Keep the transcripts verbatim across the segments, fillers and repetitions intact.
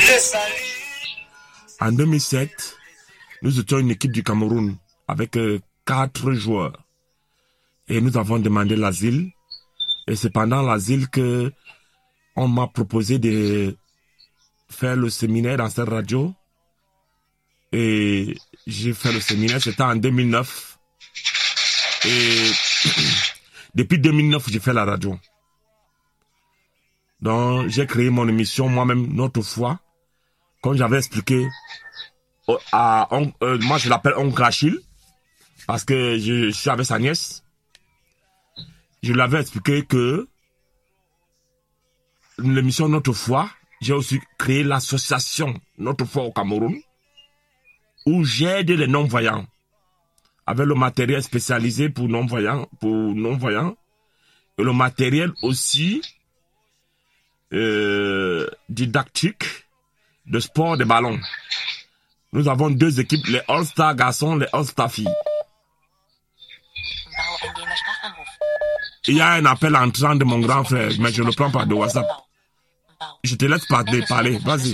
En deux mille sept, nous étions une équipe du Cameroun avec euh, quatre joueurs. Et nous avons demandé l'asile. Et c'est pendant l'asile que on m'a proposé de faire le séminaire dans cette radio. Et j'ai fait le séminaire, c'était en deux mille neuf. Et depuis deux mille neuf, j'ai fait la radio. Donc, j'ai créé mon émission moi-même, Notre Foi. Comme j'avais expliqué, à, on, euh, moi je l'appelle Oncle Achille, parce que je, je suis avec sa nièce. Je lui avais expliqué que l'émission Notre Foi, j'ai aussi créé l'association Notre Foi au Cameroun, où j'aide les non-voyants, avec le matériel spécialisé pour non-voyants, pour non-voyants, et le matériel aussi euh, didactique de sport de ballon. Nous avons deux équipes, les All-Star garçons, les All-Star filles. Il y a un appel entrant de mon grand frère, mais je ne le prends pas de WhatsApp. Je te laisse parler, parler. Vas-y.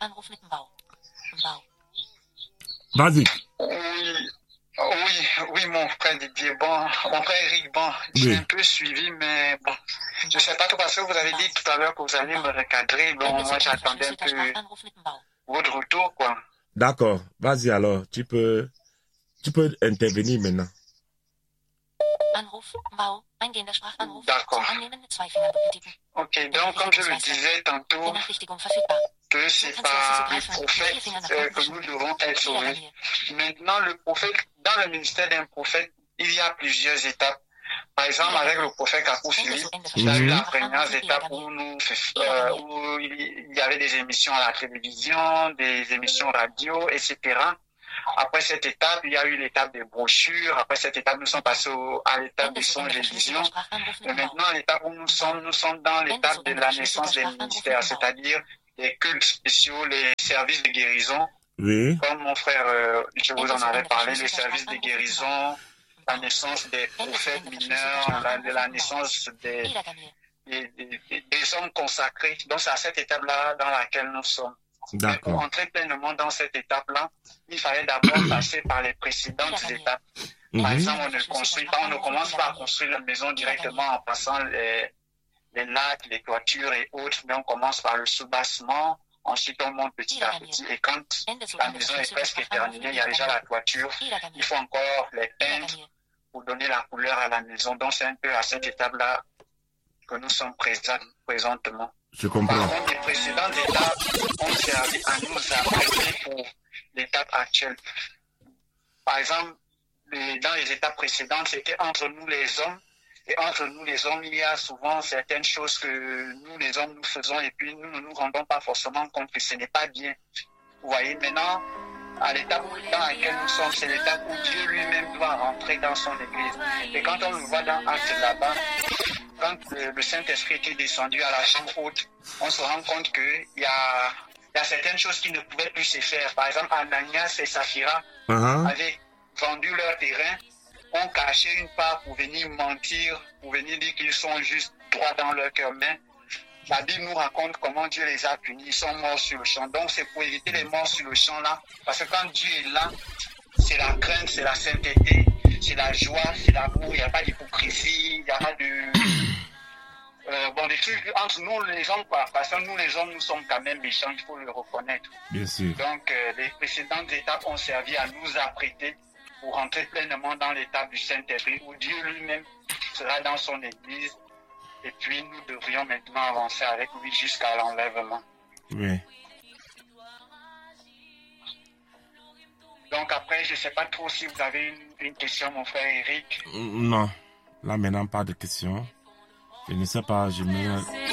Vas-y. Oui, oui, oui, mon frère Didier. Bon, mon frère Eric, bon, j'ai oui. un peu suivi, mais bon, je ne sais pas tout parce que vous avez dit tout à l'heure que vous allez me recadrer. Bon, moi, j'attendais un peu votre retour, quoi. D'accord. Vas-y alors. Tu peux, tu peux intervenir maintenant. D'accord. Ok, donc comme je le disais tantôt, que c'est par le prophète euh, que nous devons être sauvés. Maintenant, le prophète, dans le ministère d'un prophète, il y a plusieurs étapes. Par exemple, avec le prophète Kakou Philippe, il y a eu la première étape où, nous, euh, où il y avait des émissions à la télévision, des émissions radio, et cetera. Après cette étape, il y a eu l'étape des brochures. Après cette étape, nous sommes passés au, à l'étape des songes et visions. Et maintenant, l'étape où nous sommes, nous sommes dans l'étape de la naissance des ministères, c'est-à-dire les cultes spéciaux, les services de guérison. Oui. Comme mon frère, euh, je vous en avais parlé, les services de guérison, la naissance des prophètes mineurs, la, la naissance des, des, des, des hommes consacrés. Donc, c'est à cette étape-là dans laquelle nous sommes. Mais pour entrer pleinement dans cette étape-là, il fallait d'abord passer par les précédentes étapes. Par mm-hmm. exemple, on ne construit pas, on ne commence pas à construire la maison directement en passant les, les lattes, les toitures et autres, mais on commence par le soubassement, ensuite on monte petit à petit, et quand la maison est presque terminée, il y a déjà la toiture, il faut encore les peindre pour donner la couleur à la maison. Donc c'est un peu à cette étape-là que nous sommes présents présentement. Je comprends. Par contre, les précédentes étapes ont servi à nous apprêter pour l'étape actuelle. Par exemple, les, dans les étapes précédentes, c'était entre nous les hommes. Et entre nous les hommes, il y a souvent certaines choses que nous les hommes nous faisons et puis nous ne nous rendons pas forcément compte que ce n'est pas bien. Vous voyez, maintenant, à l'étape dans laquelle nous sommes, c'est l'étape où Dieu lui-même doit rentrer dans son église. Et quand on le voit dans Actes là-bas, quand le, le Saint-Esprit était descendu à la chambre haute, on se rend compte qu'il y a, y a certaines choses qui ne pouvaient plus se faire. Par exemple, Ananias et Saphira uh-huh. avaient vendu leur terrain, ont caché une part pour venir mentir, pour venir dire qu'ils sont juste droits dans leur cœur. Mais la Bible nous raconte comment Dieu les a punis, ils sont morts sur le champ. Donc c'est pour éviter les morts sur le champ là, parce que quand Dieu est là, c'est la crainte, c'est la sainteté, c'est la joie, c'est l'amour, il n'y a pas d'hypocrisie, il n'y a pas de... Euh, bon, des trucs entre nous les hommes, quoi, parce que nous les hommes, nous sommes quand même méchants, il faut le reconnaître. Bien sûr. Donc euh, les précédentes étapes ont servi à nous apprêter pour rentrer pleinement dans l'étape du Saint-Esprit, où Dieu lui-même sera dans son église, et puis nous devrions maintenant avancer avec lui jusqu'à l'enlèvement. Oui. Donc après, je ne sais pas trop si vous avez une, une question, mon frère Eric. Non, là maintenant pas de question. Je ne sais pas, je me...